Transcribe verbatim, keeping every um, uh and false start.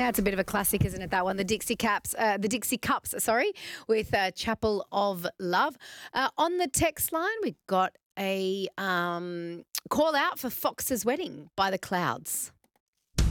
That's a bit of a classic, isn't it, that one? The Dixie Caps, uh, the Dixie Cups, sorry, with uh, Chapel of Love. Uh, on the text line, we've got a um, call out for Fox's Wedding by The Clouds.